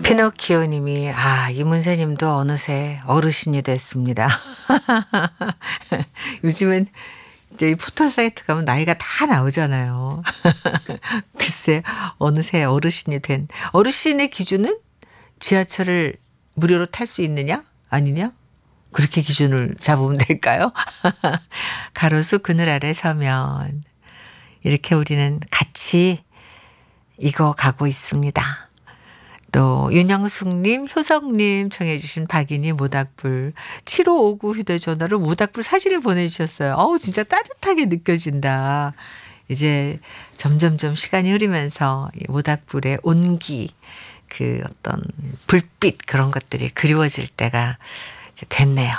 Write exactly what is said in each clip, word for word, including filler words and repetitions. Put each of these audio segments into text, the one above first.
피노키오님이 아 이문세님도 어느새 어르신이 됐습니다. 요즘엔 이제 이 포털 사이트 가면 나이가 다 나오잖아요. 글쎄 어느새 어르신이 된 어르신의 기준은 지하철을 무료로 탈 수 있느냐 아니냐 그렇게 기준을 잡으면 될까요? 가로수 그늘 아래 서면 이렇게 우리는 같이 익어가고 있습니다. 또 윤영숙님, 효성님 청해 주신 박인희 모닥불 칠오오구 휴대전화로 모닥불 사진을 보내주셨어요. 어우 진짜 따뜻하게 느껴진다. 이제 점점점 시간이 흐르면서 이 모닥불의 온기 그 어떤 불빛 그런 것들이 그리워질 때가 이제 됐네요.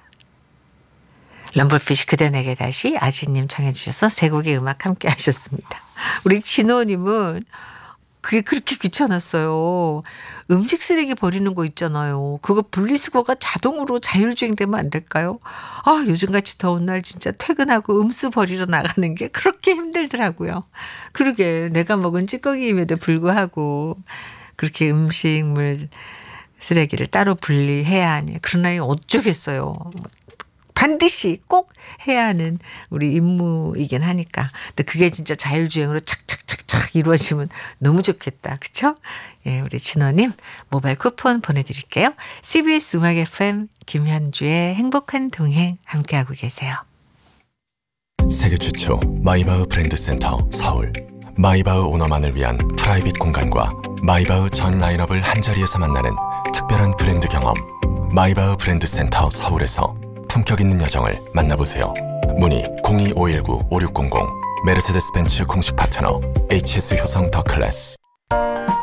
럼블피쉬 그대 내게 다시 아지님 청해 주셔서 세 곡의 음악 함께 하셨습니다. 우리 진호님은 그게 그렇게 귀찮았어요. 음식 쓰레기 버리는 거 있잖아요. 그거 분리수거가 자동으로 자율주행되면 안 될까요? 아 요즘같이 더운 날 진짜 퇴근하고 음수 버리러 나가는 게 그렇게 힘들더라고요. 그러게 내가 먹은 찌꺼기임에도 불구하고 그렇게 음식물 쓰레기를 따로 분리해야 하니 그러나 어쩌겠어요. 반드시 꼭 해야 하는 우리 임무이긴 하니까. 근데 그게 진짜 자율주행으로 착착착착 이루어지면 너무 좋겠다. 그렇죠? 예, 우리 진호님 모바일 쿠폰 보내드릴게요. 씨비에스 음악 에프엠 김현주의 행복한 동행 함께하고 계세요. 세계 최초 마이바흐 브랜드 센터 서울. 마이바흐 오너만을 위한 프라이빗 공간과 마이바흐 전 라인업을 한자리에서 만나는 특별한 브랜드 경험. 마이바흐 브랜드 센터 서울에서 품격 있는 여정을 만나보세요. 문의 공이오일구 오육공공 메르세데스 벤츠 공식 파트너 에이치에스 효성 더 클래스.